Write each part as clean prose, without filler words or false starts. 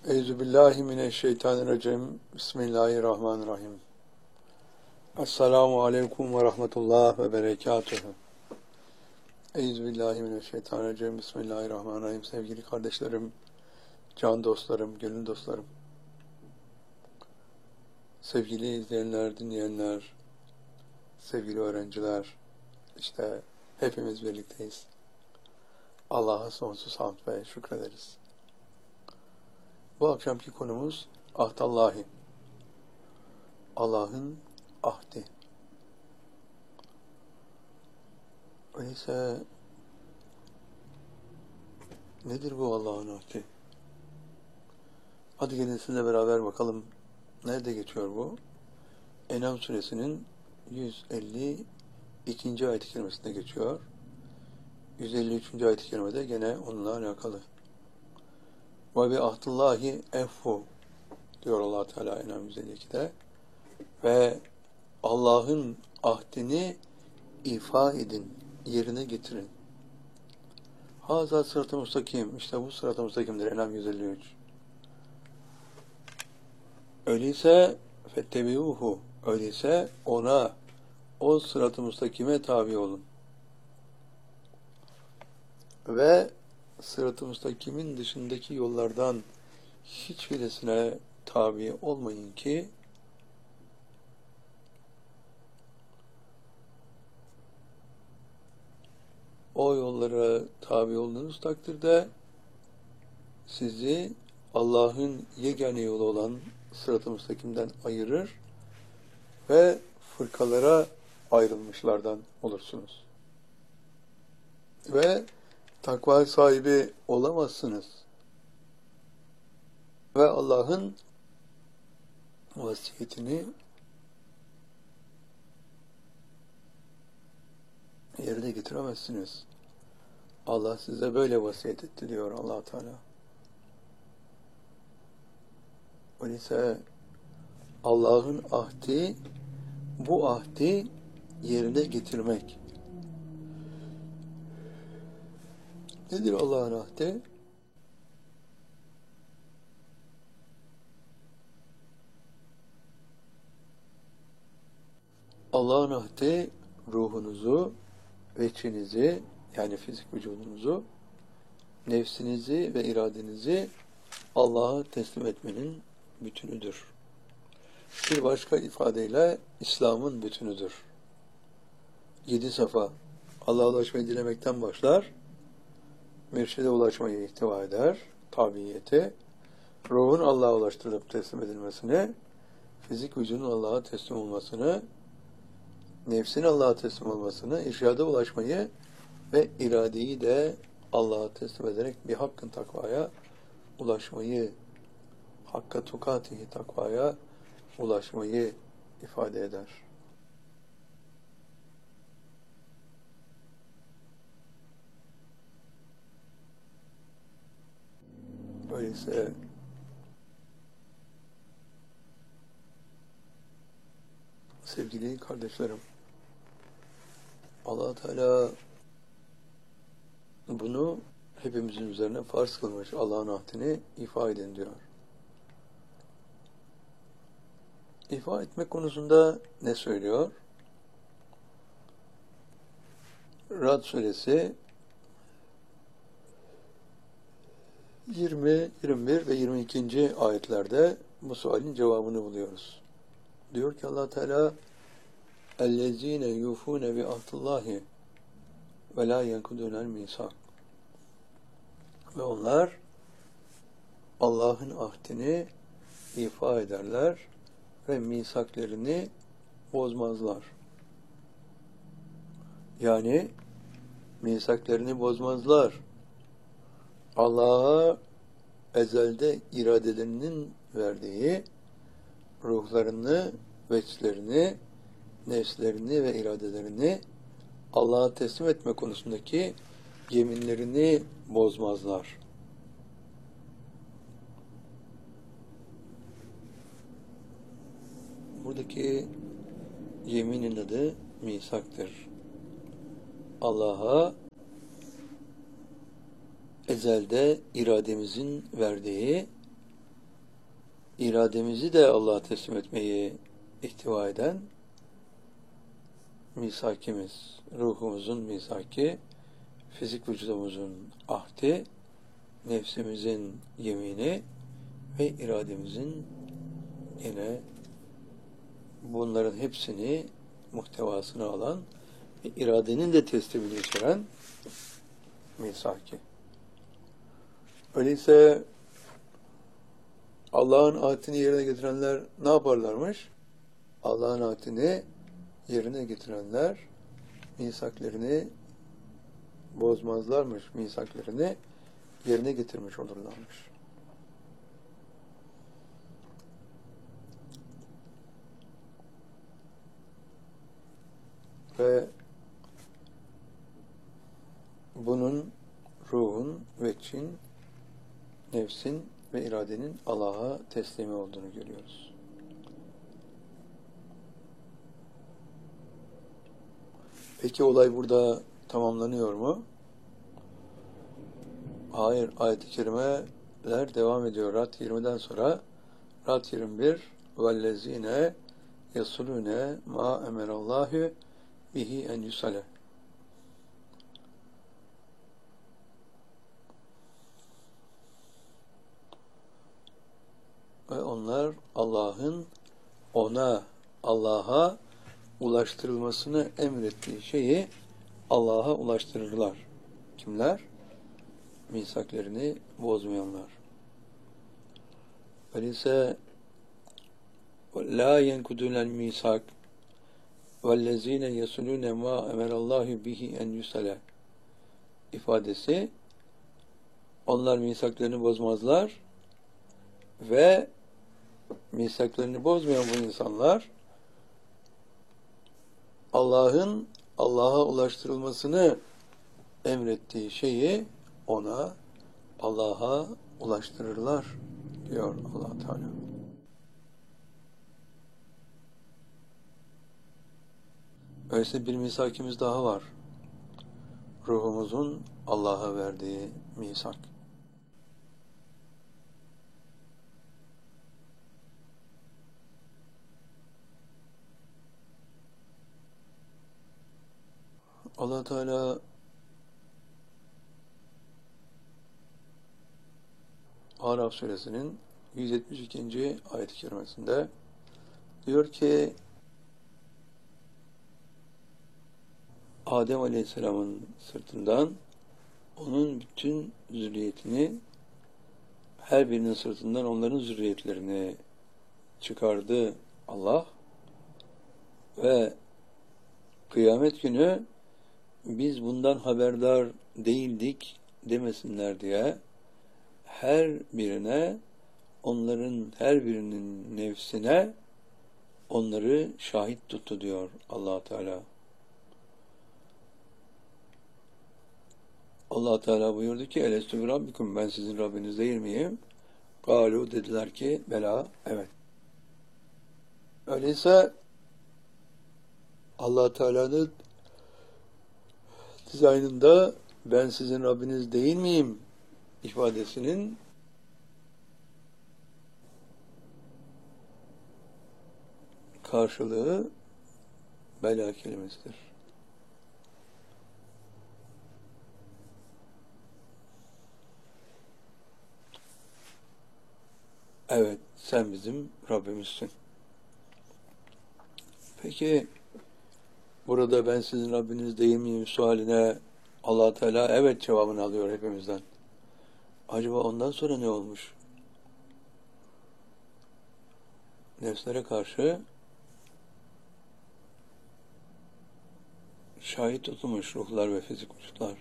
Euzubillahimineşşeytanirracim. Bismillahirrahmanirrahim. Esselamu aleyküm ve rahmetullah ve berekatuhu. Euzubillahimineşşeytanirracim. Bismillahirrahmanirrahim. Sevgili kardeşlerim, can dostlarım, gönül dostlarım, sevgili izleyenler, dinleyenler, sevgili öğrenciler, işte hepimiz birlikteyiz. Allah'a sonsuz hamd ve şükrederiz. Bu akşamki konumuz ahdallahi. Allah'ın ahdi. Öyleyse nedir bu Allah'ın ahdi? Hadi gelin sizinle beraber bakalım. Nerede geçiyor bu? En'am suresinin 152. ayet-i kerimesinde geçiyor. 153. ayet-i kerimede gene onunla alakalı. Ve bi ahdillahi effu diyor Allah Teala En'am 152'de. Ve Allah'ın ahdini ifa edin, yerine getirin. Haza sırat-ı müstakim. İşte bu sırat-ı müstakimdir. En'am 153. Öyleyse fettebi'uhu. Öyleyse ona, o sırat-ı müstakime tabi olun. Ve sırat-ı müstakimin dışındaki yollardan hiçbirisine tabi olmayın ki o yollara tabi olduğunuz takdirde sizi Allah'ın yegane yolu olan sırat-ı müstakimden ayırır ve fırkalara ayrılmışlardan olursunuz. Ve takva sahibi olamazsınız. Ve Allah'ın vasiyetini yerine getiremezsiniz. Allah size böyle vasiyet etti diyor Allah Teala. Öyleyse Allah'ın ahdi, bu ahdi yerine getirmek. Nedir Allah'ın ahdi? Allah'ın ahdi ruhunuzu, veçinizi, yani fizik vücudunuzu, nefsinizi ve iradenizi Allah'a teslim etmenin bütünüdür. Bir başka ifadeyle İslam'ın bütünüdür. 7 safa Allah'a ulaşmayı dilemekten başlar, mürşide ulaşmayı ihtiva eder, tabiyeti, ruhun Allah'a ulaştırılıp teslim edilmesini, fizik vücudun Allah'a teslim olmasını, nefsin Allah'a teslim olmasını, irşada ulaşmayı ve iradeyi de Allah'a teslim ederek bir hakkın takvaya ulaşmayı, hakka tukatihi takvaya ulaşmayı ifade eder. Öyleyse sevgili kardeşlerim, Allah Teala bunu hepimizin üzerine farz kılmış. Allah'ın ahdini ifa edin diyor. İfa etmek konusunda ne söylüyor? Ra'd suresi 20, 21 ve 22. ayetlerde bu sualin cevabını buluyoruz. Diyor ki Allah Teala اَلَّذ۪ينَ يُوفُونَ بِعَهْدِ وَلَا يَنْقُضُونَ الْمِيثَاقَ. Ve onlar Allah'ın ahdini ifa ederler ve misaklerini bozmazlar. Yani misaklerini bozmazlar. Allah'a ezelde iradelerinin verdiği ruhlarını, veçlerini, nefslerini ve iradelerini Allah'a teslim etme konusundaki yeminlerini bozmazlar. Buradaki yeminin adı misaktır. Allah'a ezelde irademizin verdiği irademizi de Allah'a teslim etmeyi ihtiva eden misakimiz, ruhumuzun misaki, fizik vücudumuzun ahdi, nefsimizin yemini ve irademizin yine bunların hepsini muhtevasına alan ve iradenin de teslimini içeren misaki. Öyleyse Allah'ın ahdini yerine getirenler ne yaparlarmış? Allah'ın ahdini yerine getirenler misaklerini bozmazlarmış, misaklerini yerine getirmiş olurlarmış. Ve bunun ruhun, veçin, nefsin ve iradenin Allah'a teslimi olduğunu görüyoruz. Peki olay burada tamamlanıyor mu? Hayır, ayet-i kerimeler devam ediyor. Rad 20'den sonra Rad 21 وَالَّذ۪ينَ يَصُلُونَ مَا اَمَرَ اللّٰهُ bihi en yusale. Ve onlar Allah'a ulaştırılmasını emrettiği şeyi Allah'a ulaştırırlar. Kimler? Misaklerini bozmayanlar. Öyleyse la yenkudunel misak vellezine yesulune ma emerallahu bihi en yusale ifadesi, onlar misaklarını bozmazlar ve misaklarını bozmayan bu insanlar Allah'a ulaştırılmasını emrettiği şeyi Allah'a ulaştırırlar diyor Allah Teala. Öyleyse bir misakimiz daha var. Ruhumuzun Allah'a verdiği misak. Allah Teala Araf suresinin 172. ayet-i kerimesinde diyor ki Adem Aleyhisselam'ın sırtından onun bütün zürriyetini, her birinin sırtından onların zürriyetlerini çıkardı Allah ve kıyamet günü biz bundan haberdar değildik demesinler diye her birine, onların her birinin nefsine onları şahit tuttu diyor Allah Teala. Allah Teala buyurdu ki elestü bi rabbikum, ben sizin Rabbiniz değil miyim? Galu, dediler ki bela, evet. Öyleyse Allah Teala'nın dizaynında ben sizin Rabbiniz değil miyim ifadesinin karşılığı bela kelimesidir. Evet, sen bizim Rabbimizsin. Peki burada ben sizin Rabbiniz değil miyim sualine Allah Teala evet cevabını alıyor hepimizden. Acaba ondan sonra ne olmuş? Nefslere karşı şahit tutulmuş ruhlar ve fizik vücutlar.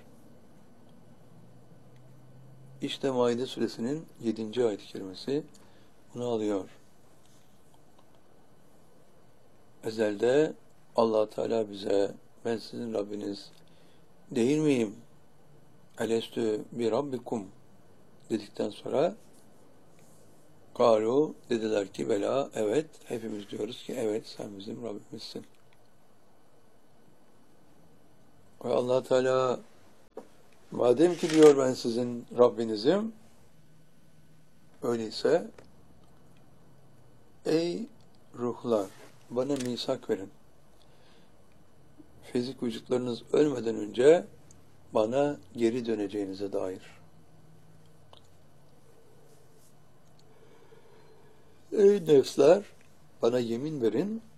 İşte Maide suresinin 7. ayet-i kerimesi bunu alıyor. Ezelde Allah Teala bize ben sizin Rabbiniz değil miyim? Elestü bi rabbikum dedikten sonra galu, dediler ki bela, evet, hepimiz diyoruz ki evet, sen bizim Rabbimizsin. Ve Allah Teala madem ki diyor ben sizin Rabbinizim, öyleyse Ey ruhlar, bana misak verin. Fizik vücutlarınız ölmeden önce bana geri döneceğinize dair. Ey nefsler, bana yemin verin,